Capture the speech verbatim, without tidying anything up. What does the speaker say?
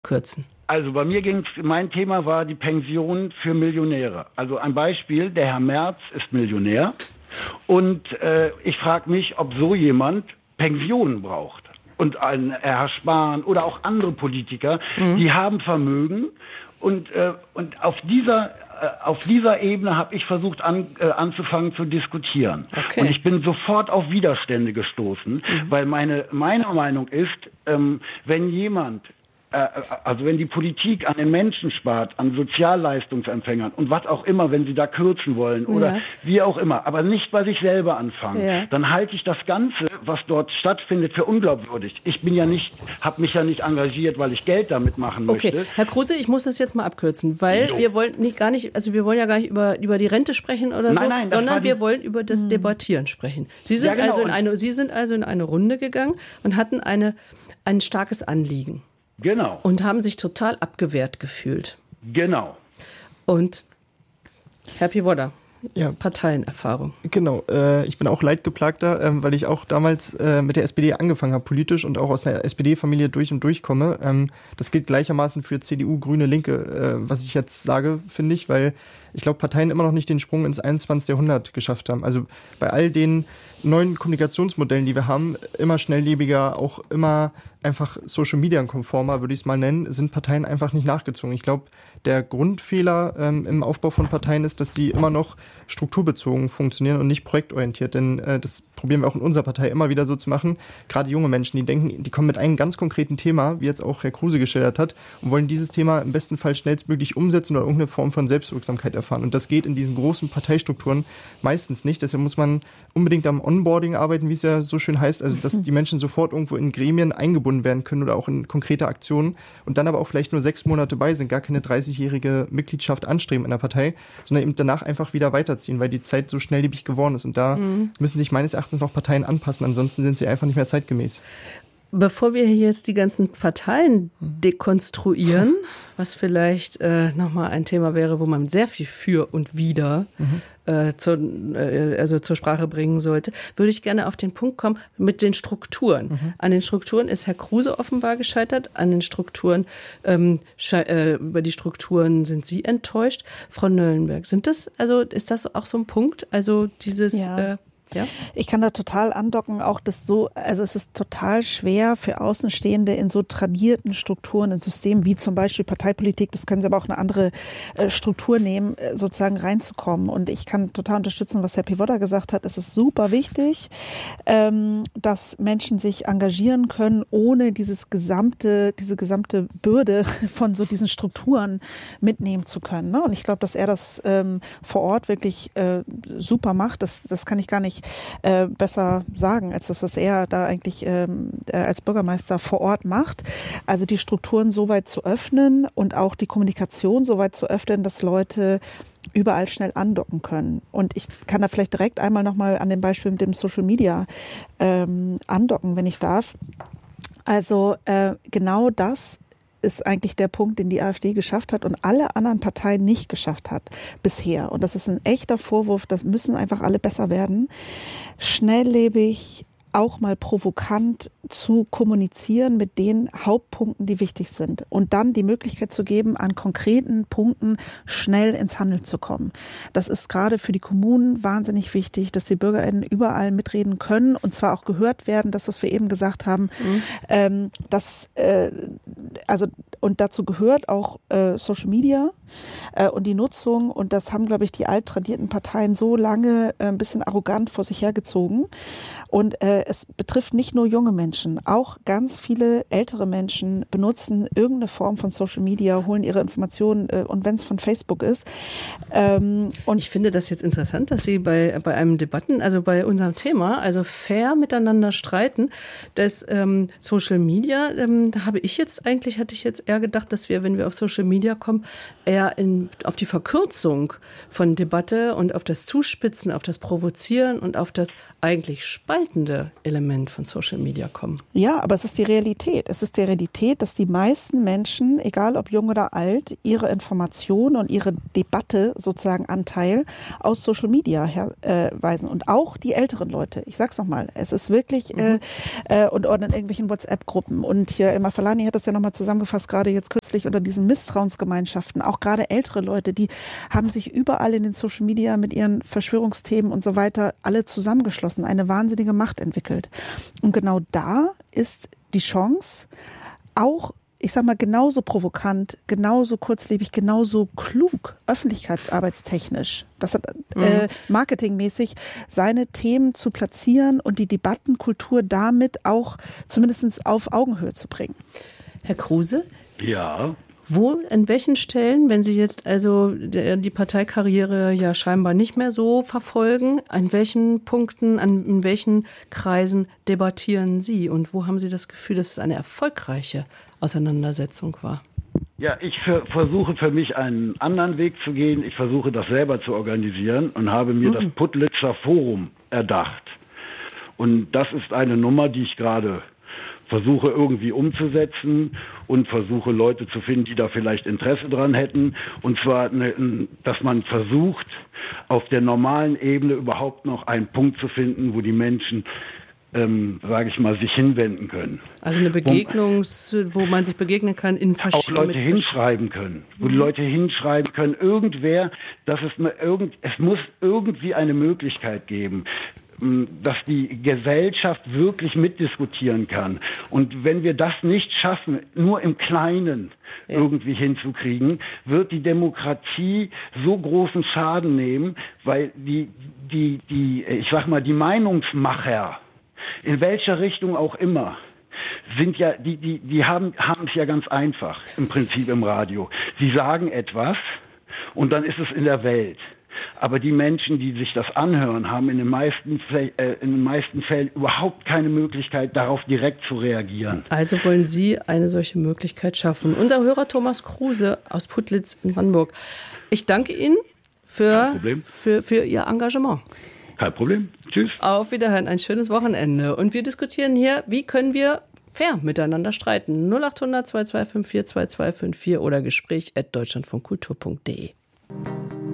abkürzen. Also bei mir ging es, mein Thema war die Pension für Millionäre. Also ein Beispiel, der Herr Merz ist Millionär und äh, ich frage mich, ob so jemand Pensionen braucht. Und ein Herr Spahn oder auch andere Politiker, mhm. die haben Vermögen und, äh, und auf dieser auf dieser Ebene habe ich versucht an, äh, anzufangen zu diskutieren. Okay. Und ich bin sofort auf Widerstände gestoßen, mhm. weil meine, meine Meinung ist, ähm, wenn jemand also wenn die Politik an den Menschen spart, an Sozialleistungsempfängern und was auch immer, wenn sie da kürzen wollen oder ja. wie auch immer, aber nicht bei sich selber anfangen, ja. dann halte ich das Ganze, was dort stattfindet, für unglaubwürdig. Ich bin ja nicht, habe mich ja nicht engagiert, weil ich Geld damit machen möchte. Okay, Herr Kruse, ich muss das jetzt mal abkürzen, weil jo. wir wollen nicht, gar nicht, also wir wollen ja gar nicht über, über die Rente sprechen oder so, nein, nein, sondern wir wollen über das hm. Debattieren sprechen. Sie sind, ja, genau. also in eine, Sie sind also in eine Runde gegangen und hatten eine, ein starkes Anliegen. Genau. Und haben sich total abgewehrt gefühlt. Genau. Und Herr Pivoda, ja. Parteienerfahrung. Genau, äh, ich bin auch Leidgeplagter, ähm, weil ich auch damals äh, mit der S P D angefangen habe, politisch und auch aus einer S P D-Familie durch und durch komme. Ähm, das gilt gleichermaßen für C D U, Grüne, Linke, äh, was ich jetzt sage, finde ich, weil ich glaube, Parteien immer noch nicht den Sprung ins einundzwanzigste. Jahrhundert geschafft haben. Also bei all den neuen Kommunikationsmodellen, die wir haben, immer schnelllebiger, auch immer einfach Social-Media-konformer, würde ich es mal nennen, sind Parteien einfach nicht nachgezogen. Ich glaube, der Grundfehler ähm, im Aufbau von Parteien ist, dass sie immer noch strukturbezogen funktionieren und nicht projektorientiert. Denn äh, das probieren wir auch in unserer Partei immer wieder so zu machen. Gerade junge Menschen, die denken, die kommen mit einem ganz konkreten Thema, wie jetzt auch Herr Kruse geschildert hat, und wollen dieses Thema im besten Fall schnellstmöglich umsetzen oder irgendeine Form von Selbstwirksamkeit erfahren. Und das geht in diesen großen Parteistrukturen meistens nicht. Deshalb muss man unbedingt am Onboarding arbeiten, wie es ja so schön heißt, also dass die Menschen sofort irgendwo in Gremien eingebunden werden können oder auch in konkrete Aktionen und dann aber auch vielleicht nur sechs Monate bei sind, gar keine dreißigjährige Mitgliedschaft anstreben in der Partei, sondern eben danach einfach wieder weiterziehen, weil die Zeit so schnelllebig geworden ist. Und da mhm. müssen sich meines Erachtens noch Parteien anpassen, ansonsten sind sie einfach nicht mehr zeitgemäß. Bevor wir hier jetzt die ganzen Parteien dekonstruieren, was vielleicht äh, nochmal ein Thema wäre, wo man sehr viel für und wider mhm. äh, zur, äh, also zur Sprache bringen sollte, würde ich gerne auf den Punkt kommen mit den Strukturen. Mhm. An den Strukturen ist Herr Kruse offenbar gescheitert, an den Strukturen, ähm, sche- äh, über die Strukturen sind Sie enttäuscht. Frau Nöllenberg, sind das, also ist das auch so ein Punkt, also dieses... Ja. Äh, Ja? Ich kann da total andocken, auch das so, also es ist total schwer für Außenstehende in so tradierten Strukturen, in Systemen wie zum Beispiel Parteipolitik, das können Sie aber auch eine andere äh, Struktur nehmen, äh, sozusagen reinzukommen. Und ich kann total unterstützen, was Herr Pivoda gesagt hat. Es ist super wichtig, ähm, dass Menschen sich engagieren können, ohne dieses gesamte, diese gesamte Bürde von so diesen Strukturen mitnehmen zu können. Ne? Und ich glaube, dass er das ähm, vor Ort wirklich äh, super macht. Das, das kann ich gar nicht Äh, besser sagen, als das, was er da eigentlich ähm, äh, als Bürgermeister vor Ort macht. Also die Strukturen so weit zu öffnen und auch die Kommunikation so weit zu öffnen, dass Leute überall schnell andocken können. Und ich kann da vielleicht direkt einmal nochmal an dem Beispiel mit dem Social Media ähm, andocken, wenn ich darf. Also äh, genau das ist eigentlich der Punkt, den die AfD geschafft hat und alle anderen Parteien nicht geschafft hat bisher. Und das ist ein echter Vorwurf, das müssen einfach alle besser werden. Schnelllebig, auch mal provokant zu kommunizieren mit den Hauptpunkten, die wichtig sind. Und dann die Möglichkeit zu geben, an konkreten Punkten schnell ins Handeln zu kommen. Das ist gerade für die Kommunen wahnsinnig wichtig, dass die BürgerInnen überall mitreden können und zwar auch gehört werden, das, was wir eben gesagt haben. Mhm. Ähm, das, äh, also, und dazu gehört auch äh, Social Media äh, und die Nutzung. Und das haben, glaube ich, die alttradierten Parteien so lange äh, ein bisschen arrogant vor sich hergezogen. Und äh, es betrifft nicht nur junge Menschen, auch ganz viele ältere Menschen benutzen irgendeine Form von Social Media, holen ihre Informationen äh, und wenn es von Facebook ist. Ähm, und ich finde das jetzt interessant, dass Sie bei, bei einem Debatten, also bei unserem Thema, also fair miteinander streiten, dass ähm, Social Media, ähm, da habe ich jetzt eigentlich, hatte ich jetzt eher gedacht, dass wir, wenn wir auf Social Media kommen, eher in, auf die Verkürzung von Debatte und auf das Zuspitzen, auf das Provozieren und auf das eigentlich spaltende Element von Social Media kommen. Ja, aber es ist die Realität. Es ist die Realität, dass die meisten Menschen, egal ob jung oder alt, ihre Information und ihre Debatte sozusagen Anteil aus Social Media herweisen. Äh, und auch die älteren Leute. Ich sag's nochmal, es ist wirklich mhm. äh, äh, und, und in irgendwelchen WhatsApp-Gruppen. Und hier Elmar Falani hat das ja nochmal zusammengefasst, gerade jetzt kürzlich plötzlich unter diesen Misstrauensgemeinschaften, auch gerade ältere Leute, die haben sich überall in den Social Media mit ihren Verschwörungsthemen und so weiter alle zusammengeschlossen, eine wahnsinnige Macht entwickelt. Und genau da ist die Chance, auch, ich sag mal, genauso provokant, genauso kurzlebig, genauso klug, öffentlichkeitsarbeitstechnisch, das hat mhm. äh, marketingmäßig seine Themen zu platzieren und die Debattenkultur damit auch zumindest auf Augenhöhe zu bringen. Herr Kruse? Ja. Wo, an welchen Stellen, wenn Sie jetzt also die Parteikarriere ja scheinbar nicht mehr so verfolgen, an welchen Punkten, an in welchen Kreisen debattieren Sie und wo haben Sie das Gefühl, dass es eine erfolgreiche Auseinandersetzung war? Ja, ich für, versuche für mich einen anderen Weg zu gehen. Ich versuche das selber zu organisieren und habe mir mhm. das Putlitzer Forum erdacht. Und das ist eine Nummer, die ich gerade versuche irgendwie umzusetzen und versuche Leute zu finden, die da vielleicht Interesse dran hätten. Und zwar, dass man versucht, auf der normalen Ebene überhaupt noch einen Punkt zu finden, wo die Menschen, ähm, sage ich mal, sich hinwenden können. Also eine Begegnung, wo man sich begegnen kann in verschiedenen... Auch Leute hinschreiben können, wo die Leute hinschreiben können, irgendwer, dass es, mal irgend, es muss irgendwie eine Möglichkeit geben, dass die Gesellschaft wirklich mitdiskutieren kann. Und wenn wir das nicht schaffen, nur im Kleinen ja. irgendwie hinzukriegen, wird die Demokratie so großen Schaden nehmen, weil die, die, die, ich sag mal, die Meinungsmacher, in welcher Richtung auch immer, sind ja, die, die, die haben, haben es ja ganz einfach, im Prinzip im Radio. Sie sagen etwas und dann ist es in der Welt. Aber die Menschen, die sich das anhören, haben in den meisten, äh, in den meisten Fällen überhaupt keine Möglichkeit, darauf direkt zu reagieren. Also wollen Sie eine solche Möglichkeit schaffen. Unser Hörer Thomas Kruse aus Putlitz in Brandenburg. Ich danke Ihnen für, für, für Ihr Engagement. Kein Problem. Tschüss. Auf Wiederhören, ein schönes Wochenende. Und wir diskutieren hier, wie können wir fair miteinander streiten. null acht hundert zwei zwei fünf vier zwei zwei fünf vier oder gespräch at deutschlandfunkkultur punkt de.